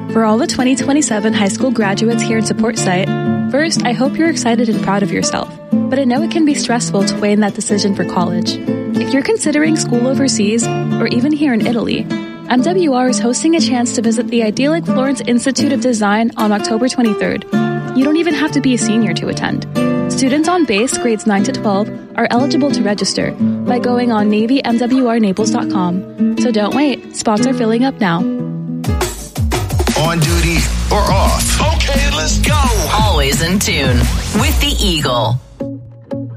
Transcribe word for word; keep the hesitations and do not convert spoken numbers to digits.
For all the twenty twenty-seven high school graduates here in Support Site, first, I hope you're excited and proud of yourself, but I know it can be stressful to weigh in that decision for college. If you're considering school overseas, or even here in Italy, M W R is hosting a chance to visit the idyllic Florence Institute of Design on October twenty-third. You don't even have to be a senior to attend. Students on base grades nine to twelve are eligible to register by going on Navy M W R Naples dot com. So don't wait, spots are filling up now. On duty or off? Okay, let's go. Always in tune with the Eagle.